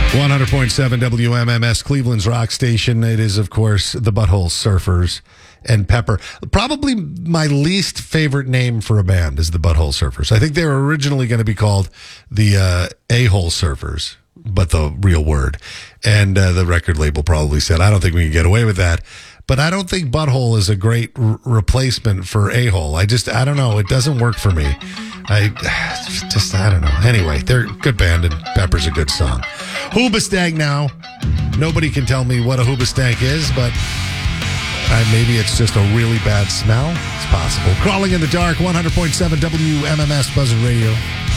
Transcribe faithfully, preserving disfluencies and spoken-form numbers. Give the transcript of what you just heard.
one hundred point seven W M M S, Cleveland's rock station. It is, of course, the Butthole Surfers and Pepper. Probably my least favorite name for a band is the Butthole Surfers. I think they were originally going to be called the uh, A-Hole Surfers, but the real word. And uh, the record label probably said, I don't think we can get away with that. But I don't think Butthole is a great r- replacement for A-Hole. I just, I don't know. It doesn't work for me. I just, I don't know. Anyway, they're a good band, and Pepper's a good song. Hoobastank now. Nobody can tell me what a hoobastank is, but uh, maybe it's just a really bad smell. It's possible. Crawling in the Dark, one hundred point seven W M M S Buzzard Radio.